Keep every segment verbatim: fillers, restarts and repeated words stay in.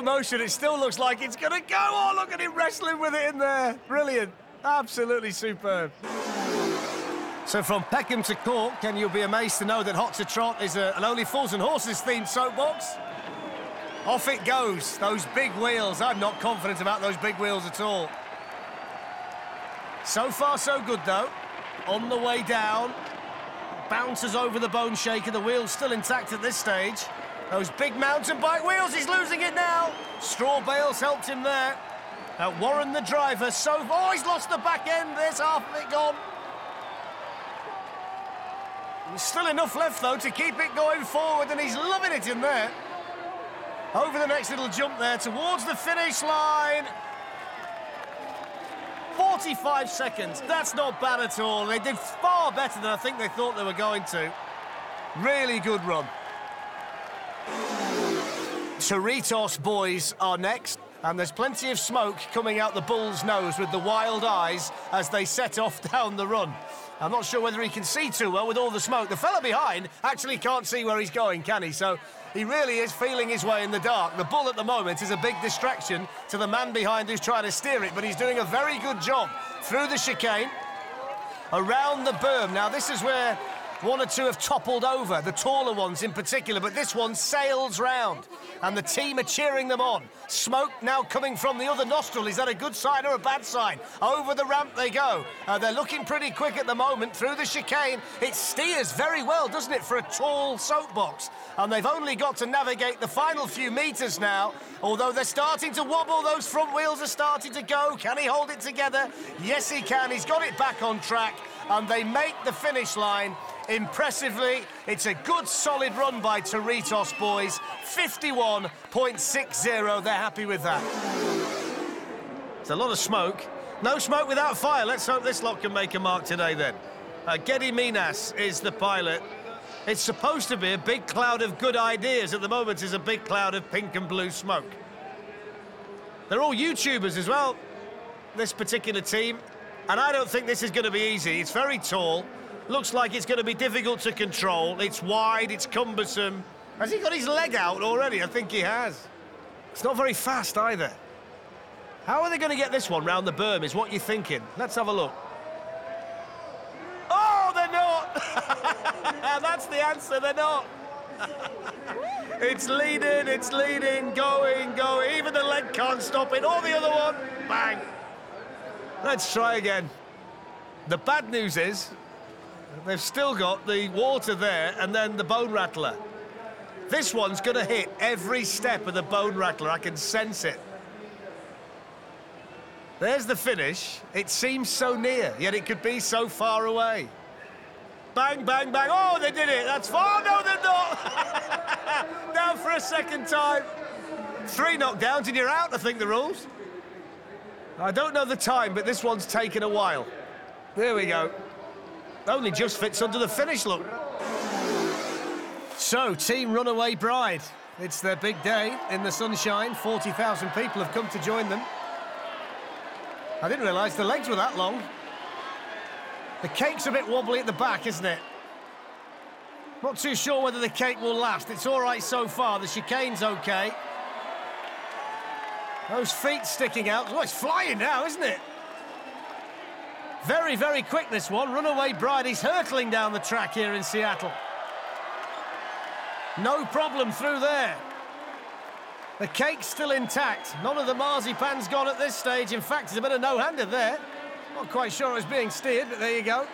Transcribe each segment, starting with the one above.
motion, it still looks like it's going to go. Oh, look at him wrestling with it in there. Brilliant. Absolutely superb. So from Peckham to Cork, and you'll be amazed to know that Hot to Trot is a, an Only Fools and Horses themed soapbox. Off it goes. Those big wheels. I'm not confident about those big wheels at all. So far, so good, though. On the way down. Bounces over the bone shaker. The wheel's still intact at this stage. Those big mountain bike wheels, he's losing it now. Straw bales helped him there. Uh, Warren, the driver, so... Oh, he's lost the back end. There's half of it gone. There's still enough left, though, to keep it going forward, and he's loving it in there. Over the next little jump there, towards the finish line. forty-five seconds. That's not bad at all. They did far better than I think they thought they were going to. Really good run. Cerritos boys are next, and there's plenty of smoke coming out the bull's nose with the wild eyes as they set off down the run. I'm not sure whether he can see too well with all the smoke. The fella behind actually can't see where he's going, can he? So he really is feeling his way in the dark. The bull at the moment is a big distraction to the man behind who's trying to steer it, but he's doing a very good job through the chicane, around the berm. Now, this is where one or two have toppled over, the taller ones in particular, but this one sails round, and the team are cheering them on. Smoke now coming from the other nostril. Is that a good sign or a bad sign? Over the ramp they go. Uh, they're looking pretty quick at the moment through the chicane. It steers very well, doesn't it, for a tall soapbox? And they've only got to navigate the final few metres now, although they're starting to wobble. Those front wheels are starting to go. Can he hold it together? Yes, he can. He's got it back on track, and they make the finish line. Impressively, it's a good, solid run by Cerritos boys. fifty-one point six zero, they're happy with that. There's a lot of smoke. No smoke without fire. Let's hope this lot can make a mark today, then. Uh, Geddy Minas is the pilot. It's supposed to be a big cloud of good ideas. At the moment, is a big cloud of pink and blue smoke. They're all YouTubers as well, this particular team. And I don't think this is going to be easy. It's very tall. Looks like it's going to be difficult to control. It's wide, it's cumbersome. Has he got his leg out already? I think he has. It's not very fast either. How are they going to get this one round the berm is what you're thinking. Let's have a look. Oh, they're not! That's the answer, they're not. It's leading, it's leading, going, going. Even the leg can't stop it. Or the other one. Bang. Let's try again. The bad news is they've still got the water there and then the bone rattler. This one's going to hit every step of the bone rattler. I can sense it. There's the finish. It seems so near, yet it could be so far away. Bang, bang, bang. Oh, they did it. That's far. No, they're not. Down for a second time. Three knockdowns and you're out, I think, the rules. I don't know the time, but this one's taken a while. There we go. Only just fits under the finish, look. So, Team Runaway Bride. It's their big day in the sunshine. forty thousand people have come to join them. I didn't realise the legs were that long. The cake's a bit wobbly at the back, isn't it? Not too sure whether the cake will last. It's all right so far. The chicane's OK. Those feet sticking out. Oh, it's flying now, isn't it? Very, very quick, this one. Runaway Bride, he's hurtling down the track here in Seattle. No problem through there. The cake's still intact. None of the marzipan's gone at this stage. In fact, there's a bit of no-hander there. Not quite sure it was being steered, but there you go.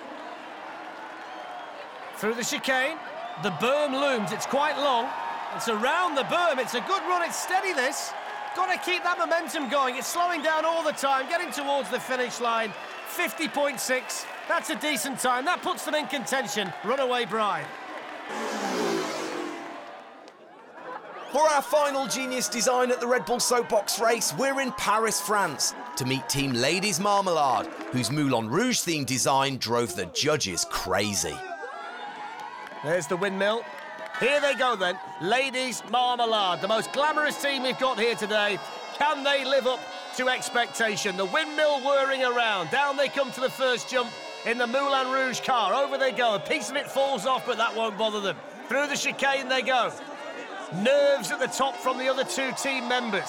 Through the chicane. The berm looms. It's quite long. It's around the berm. It's a good run. It's steady, this. Got to keep that momentum going. It's slowing down all the time, getting towards the finish line. fifty point six. That's a decent time. That puts them in contention. Runaway Bride. For our final Genius Design at the Red Bull Soapbox race, we're in Paris, France, to meet Team Ladies Marmalade, whose Moulin Rouge themed design drove the judges crazy. There's the windmill. Here they go then. Ladies Marmalade, the most glamorous team we've got here today. Can they live up to expectation? The windmill whirring around. Down they come to the first jump in the Moulin Rouge car. Over they go. A piece of it falls off, but that won't bother them. Through the chicane they go. Nerves at the top from the other two team members.